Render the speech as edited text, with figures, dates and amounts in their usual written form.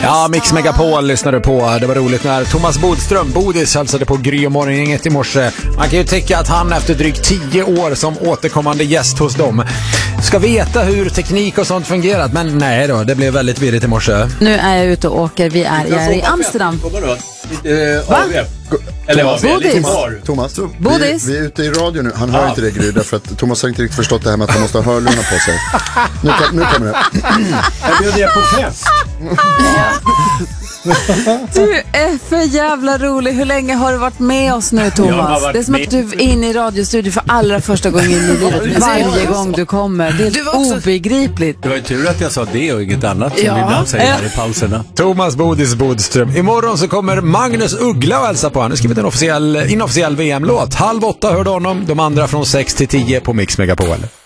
Ja, Mix Megapol lyssnade på. Det var roligt när Thomas Bodström, Bodis, hälsade på Gry och Morgongänget i morse. Man kan ju tycka att han efter drygt 10 år som återkommande gäst hos dem ska veta hur teknik och sånt fungerat. Men nej då, det blev väldigt virrigt i morse. Nu är jag ute och åker. Jag är i Amsterdam. Va? Eller lite bar. Thomas, Bodis. vi är ute i radio nu. Han hör inte det, Gry, därför att Thomas har inte riktigt förstått det här med att han måste ha hörlurarna på sig. Nu kommer det. Jag bjöd er på fest. Du är för jävla rolig. Hur länge har du varit med oss nu, Thomas? Det är som att du är inne i radiostudio för allra första gången i livet. Varje gång du kommer. Det är obegripligt. Det var ju tur att jag sa det och inget annat som vi ibland säger här i pauserna. Thomas Bodis Bodström. Imorgon så kommer Magnus Uggla och hälsa på. Han har skrivit en inofficiell VM-låt. 7:30 hörde honom. De andra från 6 till 10 på Mix Megapol.